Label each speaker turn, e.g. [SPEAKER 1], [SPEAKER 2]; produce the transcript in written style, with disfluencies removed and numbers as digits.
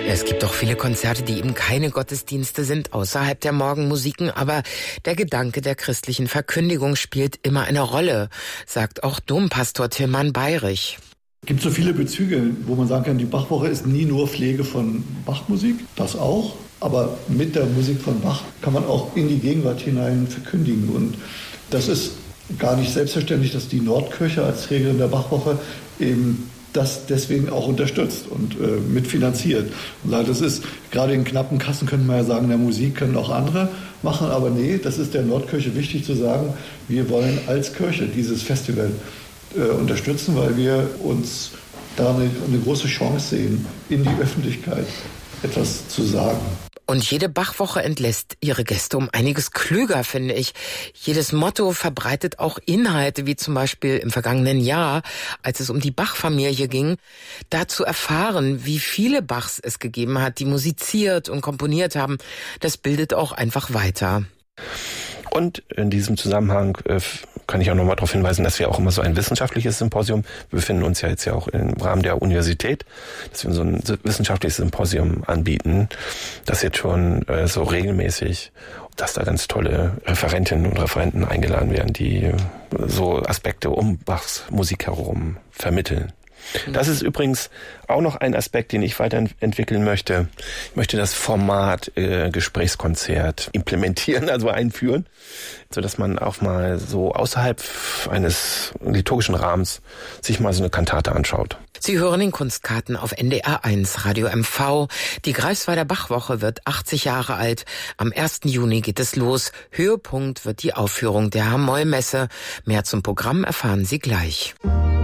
[SPEAKER 1] Es gibt auch viele Konzerte, die eben keine Gottesdienste sind, außerhalb der Morgenmusiken, aber der Gedanke der christlichen Verkündigung spielt immer eine Rolle, sagt auch Dompastor Tilman Bayrich.
[SPEAKER 2] Es gibt so viele Bezüge, wo man sagen kann, die Bachwoche ist nie nur Pflege von Bachmusik, das auch, aber mit der Musik von Bach kann man auch in die Gegenwart hinein verkündigen. Und das ist gar nicht selbstverständlich, dass die Nordkirche als Trägerin der Bachwoche eben das deswegen auch unterstützt und mitfinanziert. Und das ist, gerade in knappen Kassen könnte man ja sagen, der Musik können auch andere machen, aber nee, das ist der Nordkirche wichtig zu sagen, wir wollen als Kirche dieses Festival unterstützen, weil wir uns da eine große Chance sehen, in die Öffentlichkeit etwas zu sagen.
[SPEAKER 1] Und jede Bachwoche entlässt ihre Gäste um einiges klüger, finde ich. Jedes Motto verbreitet auch Inhalte, wie zum Beispiel im vergangenen Jahr, als es um die Bach-Familie ging, da zu erfahren, wie viele Bachs es gegeben hat, die musiziert und komponiert haben. Das bildet auch einfach weiter.
[SPEAKER 3] Und in diesem Zusammenhang kann ich auch nochmal darauf hinweisen, dass wir auch immer so ein wissenschaftliches Symposium, wir befinden uns ja jetzt ja auch im Rahmen der Universität, dass wir so ein wissenschaftliches Symposium anbieten, das jetzt schon so regelmäßig, dass da ganz tolle Referentinnen und Referenten eingeladen werden, die so Aspekte um Bachs Musik herum vermitteln. Das ist übrigens auch noch ein Aspekt, den ich weiterentwickeln möchte. Ich möchte das Format Gesprächskonzert implementieren, also einführen, sodass man auch mal so außerhalb eines liturgischen Rahmens sich mal so eine Kantate anschaut.
[SPEAKER 1] Sie hören den Kunstkarten auf NDR 1, Radio MV. Die Greifswalder Bachwoche wird 80 Jahre alt. Am 1. Juni geht es los. Höhepunkt wird die Aufführung der Hamoll-Messe. Mehr zum Programm erfahren Sie gleich.